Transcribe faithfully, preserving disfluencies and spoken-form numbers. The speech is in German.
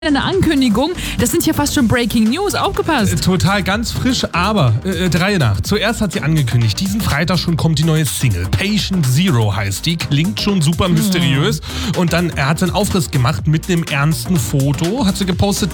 eine Ankündigung. Das sind ja fast schon Breaking News. Aufgepasst. Total ganz frisch, aber äh, der Reihe nach. Zuerst hat sie angekündigt, diesen Freitag schon kommt die neue Single. Patient Zero heißt die. Klingt schon super mysteriös. Und dann, er hat einen Aufriss gemacht mit einem ernsten Foto. Hat sie gepostet.